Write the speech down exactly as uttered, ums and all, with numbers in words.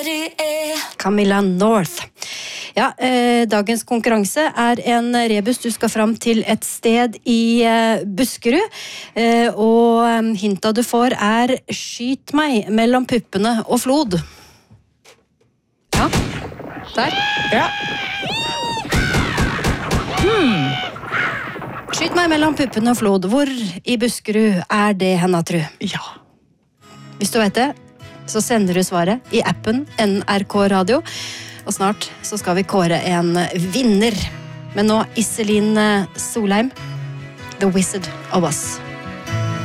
Camilla North. Ja, eh, dagens konkurranse er en rebus. Du skal fram til et sted i eh, Buskerud, eh, og eh, hintet du får er skyt meg mellom puppene og flod. Ja, der. Ja. Hmm. Skyt meg mellom puppene og flod. Hvor i Buskerud er det, Henna Tru? Ja. Hvis du vet det, så sender du svaret i appen N R K Radio. Og snart så skal vi kåre en vinner. Men nå Iselin Solheim, The Wizard of Oz.